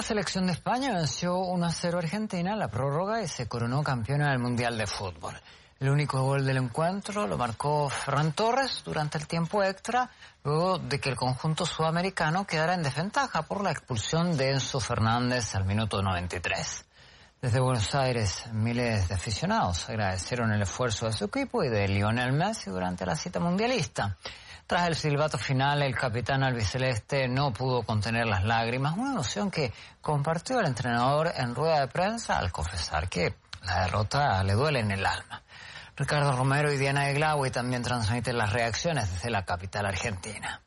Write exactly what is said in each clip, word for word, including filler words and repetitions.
La selección de España venció uno a cero a Argentina en la prórroga y se coronó campeona del Mundial de Fútbol. El único gol del encuentro lo marcó Ferran Torres durante el tiempo extra, luego de que el conjunto sudamericano quedara en desventaja por la expulsión de Enzo Fernández al minuto noventa y tres. Desde Buenos Aires, miles de aficionados agradecieron el esfuerzo de su equipo y de Lionel Messi durante la cita mundialista. Tras el silbato final, el capitán albiceleste no pudo contener las lágrimas, una emoción que compartió el entrenador en rueda de prensa al confesar que la derrota le duele en el alma. Ricardo Romero y Diana Eglaui también transmiten las reacciones desde la capital argentina.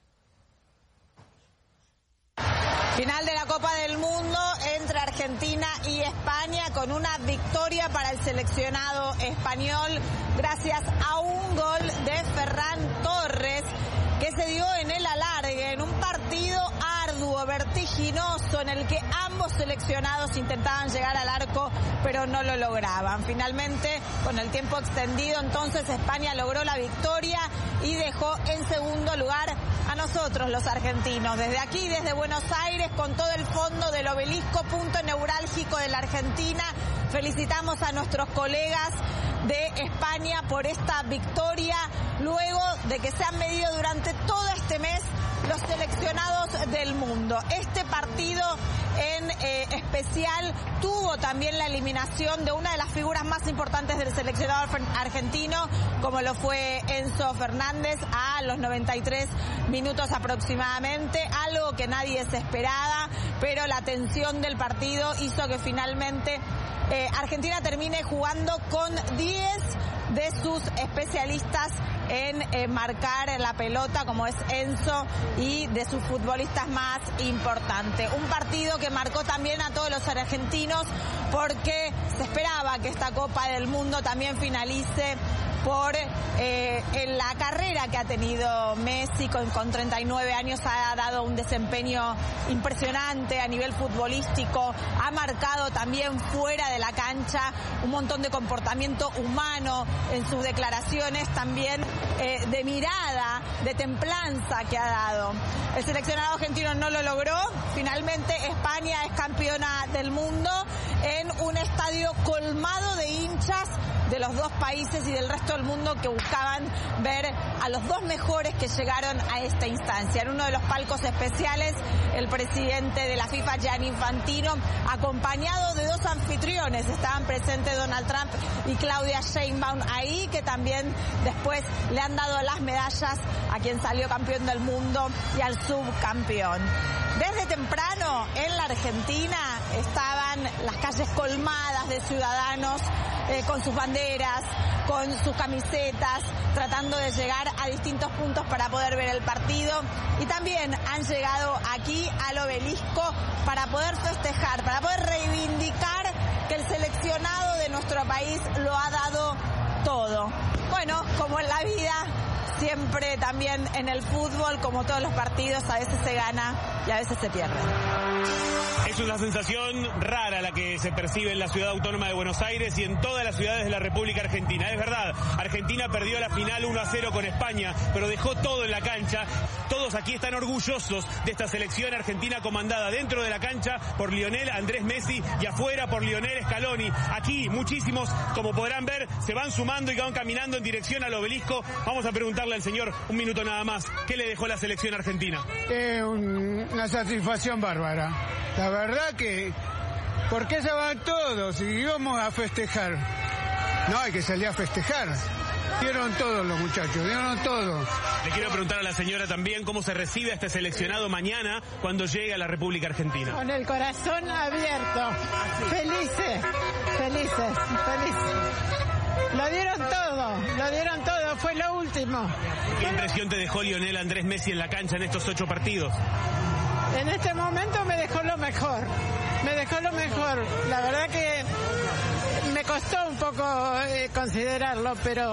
Final de la Copa del Mundo entre Argentina y España con una victoria para el seleccionado español gracias a un gol de Ferran Torres que se dio en el alargue, en un partido arduo, vertiginoso, en el que ambos seleccionados intentaban llegar al arco, pero no lo lograban. Finalmente, con el tiempo extendido, entonces España logró la victoria y dejó en segundo lugar a nosotros, los argentinos. Desde aquí, desde Buenos Aires, con todo el fondo del obelisco, punto neurálgico de la Argentina, felicitamos a nuestros colegas de España por esta victoria, luego de que se han medido durante todo este mes los seleccionados del mundo. Este partido en eh, especial tuvo también la eliminación de una de las figuras más importantes del seleccionado argentino, como lo fue Enzo Fernández, a los noventa y tres minutos aproximadamente, algo que nadie se esperaba, pero la tensión del partido hizo que finalmente eh, Argentina termine jugando con diez de sus especialistas en eh, marcar la pelota, como es Enzo, y de sus futbolistas más importantes. Un partido que marcó también a todos los argentinos porque se esperaba que esta Copa del Mundo también finalice por eh, en la carrera que ha tenido Messi, con, con treinta y nueve años ha dado un desempeño impresionante a nivel futbolístico, ha marcado también fuera de la cancha un montón de comportamiento humano en sus declaraciones, también eh, de mirada, de templanza que ha dado. El seleccionado argentino no lo logró, finalmente España es campeona del mundo en un estadio colmado de hinchas de los dos países y del resto del mundo que buscaban ver a los dos mejores que llegaron a esta instancia. En uno de los palcos especiales, el presidente de la FIFA, Gianni Infantino, acompañado de dos anfitriones, estaban presentes Donald Trump y Claudia Sheinbaum ahí, que también después le han dado las medallas a quien salió campeón del mundo y al subcampeón. Desde temprano en la Argentina estaban las calles colmadas de ciudadanos eh, con sus banderas, con sus camisetas, tratando de llegar a distintos puntos para poder ver el partido, y también han llegado aquí al obelisco para poder festejar, para poder reivindicar que el seleccionado de nuestro país lo ha dado todo. Bueno, como en la vida, siempre también en el fútbol, como todos los partidos, a veces se gana y a veces se pierde. Es una sensación rara la que se percibe en la ciudad autónoma de Buenos Aires y en todas las ciudades de la República Argentina. Es verdad, Argentina perdió la final uno a cero con España, pero dejó todo en la cancha. Todos aquí están orgullosos de esta selección argentina comandada dentro de la cancha por Lionel Andrés Messi y afuera por Lionel Scaloni. Aquí muchísimos, como podrán ver, se van sumando y van caminando en dirección al obelisco. Vamos a preguntarle al señor, un minuto nada más, ¿qué le dejó la selección argentina? Es un, una satisfacción bárbara. La verdad que, ¿por qué se van todos? Y íbamos a festejar. No, hay que salir a festejar. Dieron todos los muchachos, dieron todo. Le quiero preguntar a la señora también cómo se recibe a este seleccionado mañana cuando llegue a la República Argentina. Con el corazón abierto, felices, felices, felices. Lo dieron todo, lo dieron todo, fue lo último. ¿Qué impresión te dejó Lionel Andrés Messi en la cancha en estos ocho partidos? En este momento me dejó lo mejor, me dejó lo mejor. La verdad que me costó un poco eh, considerarlo, pero